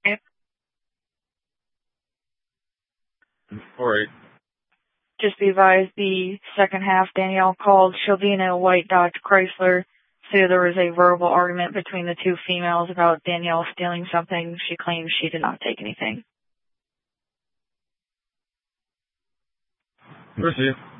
Okay. All right. Just be advised, the second half, Danielle called Shelvina White Dodge Chrysler. So there was a verbal argument between the two females about Danielle stealing something. She claims she did not take anything. Proceed.